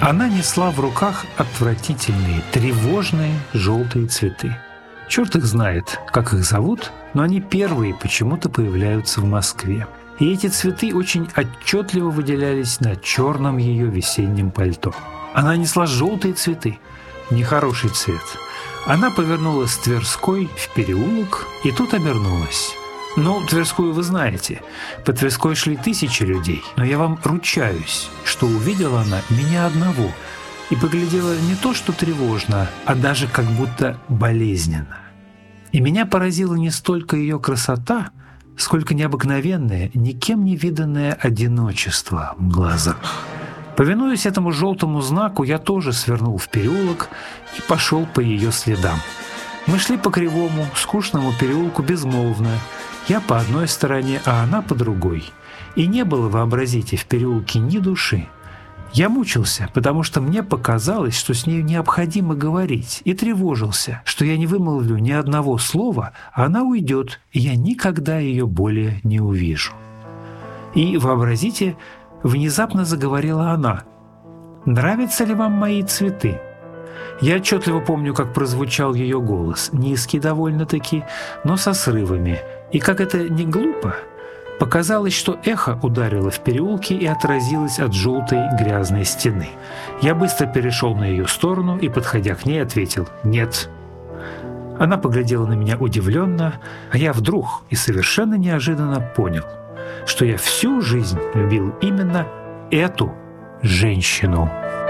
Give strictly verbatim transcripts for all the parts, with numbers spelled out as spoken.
Она несла в руках отвратительные, тревожные желтые цветы. Черт их знает, как их зовут, но они первые почему-то появляются в Москве. И эти цветы очень отчетливо выделялись на черном ее весеннем пальто. Она несла желтые цветы, нехороший цвет. Она повернулась с Тверской в переулок и тут обернулась. Ну, Тверскую вы знаете. По Тверской шли тысячи людей, но я вам ручаюсь, что увидела она меня одного и поглядела не то что тревожно, а даже как будто болезненно. И меня поразила не столько ее красота, сколько необыкновенное, никем не виданное одиночество в глазах. Повинуясь этому желтому знаку, я тоже свернул в переулок и пошел по ее следам. Мы шли по кривому, скучному переулку безмолвно, я по одной стороне, а она по другой. И не было, вообразите, в переулке ни души. Я мучился, потому что мне показалось, что с нею необходимо говорить, и тревожился, что я не вымолвлю ни одного слова, а она уйдет, и я никогда ее более не увижу. И, вообразите, внезапно заговорила она. «Нравятся ли вам мои цветы?» Я отчетливо помню, как прозвучал ее голос, низкий довольно-таки, но со срывами. И как это не глупо, показалось, что эхо ударило в переулке и отразилось от желтой грязной стены. Я быстро перешел на ее сторону и, подходя к ней, ответил «нет». Она поглядела на меня удивленно, а я вдруг и совершенно неожиданно понял, что я всю жизнь любил именно эту женщину.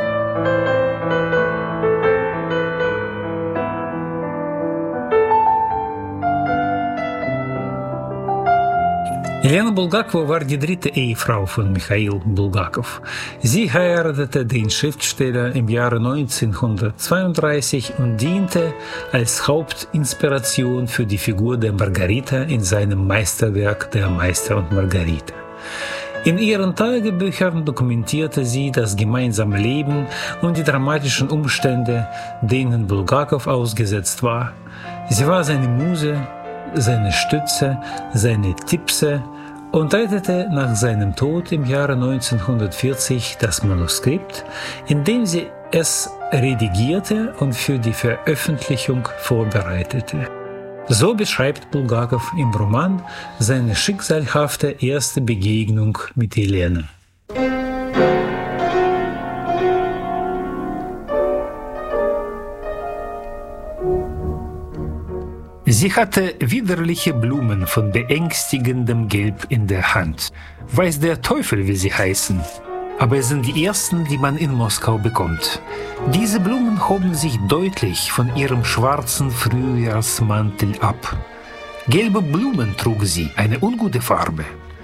Helene Bulgakova war die dritte Ehefrau von Michail Bulgakov. Sie heiratete den Schriftsteller im Jahre neunzehnhundertzweiunddreißig und diente als Hauptinspiration für die Figur der Margarita in seinem Meisterwerk Der Meister und Margarita. In ihren Tagebüchern dokumentierte sie das gemeinsame Leben und die dramatischen Umstände, denen Bulgakov ausgesetzt war. Sie war seine Muse, seine Stütze, seine Tippse und rettete nach seinem Tod im Jahre neunzehnhundertvierzig das Manuskript, indem sie es redigierte und für die Veröffentlichung vorbereitete. So beschreibt Bulgakov im Roman seine schicksalhafte erste Begegnung mit Helene. Sie hatte widerliche Blumen von beängstigendem Gelb in der Hand. Weiß der Teufel, wie sie heißen. Aber es sind die ersten, die man in Moskau bekommt. Diese Blumen hoben sich deutlich von ihrem schwarzen Frühjahrsmantel ab. Gelbe Blumen trug sie, eine ungute Farbe.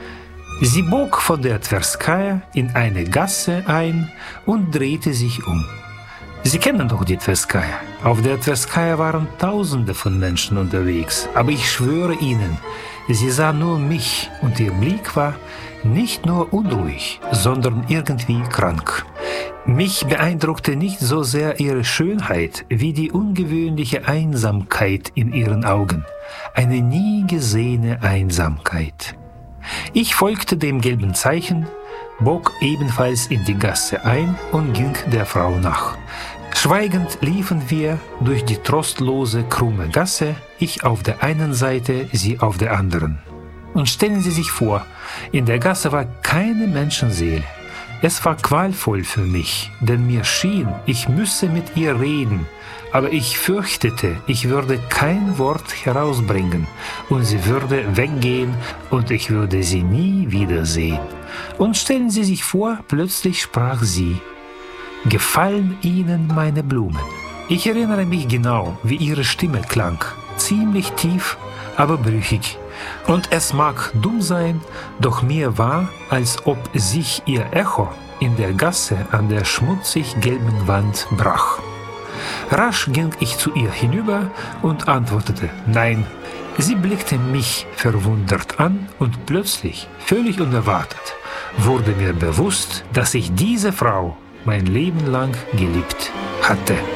Sie bog von der Twerskaja in eine Gasse ein und drehte sich um. Sie kennen doch die Twerskaja. Auf der Twerskaja waren Tausende von Menschen unterwegs. Aber ich schwöre Ihnen, sie sah nur mich und ihr Blick war nicht nur unruhig, sondern irgendwie krank. Mich beeindruckte nicht so sehr ihre Schönheit wie die ungewöhnliche Einsamkeit in ihren Augen. Eine nie gesehene Einsamkeit. Ich folgte dem gelben Zeichen, bog ebenfalls in die Gasse ein und ging der Frau nach. Schweigend liefen wir durch die trostlose, krumme Gasse, ich auf der einen Seite, sie auf der anderen. Und stellen Sie sich vor, in der Gasse war keine Menschenseele. Es war qualvoll für mich, denn mir schien, ich müsse mit ihr reden, aber ich fürchtete, ich würde kein Wort herausbringen und sie würde weggehen und ich würde sie nie wiedersehen. Und stellen Sie sich vor, plötzlich sprach sie: Gefallen Ihnen meine Blumen? Ich erinnere mich genau, wie ihre Stimme klang, ziemlich tief, aber brüchig. Und es mag dumm sein, doch mir war, als ob sich ihr Echo in der Gasse an der schmutzig gelben Wand brach. Rasch ging ich zu ihr hinüber und antwortete Nein. Sie blickte mich verwundert an und plötzlich, völlig unerwartet, wurde mir bewusst, dass ich diese Frau mein Leben lang geliebt hatte.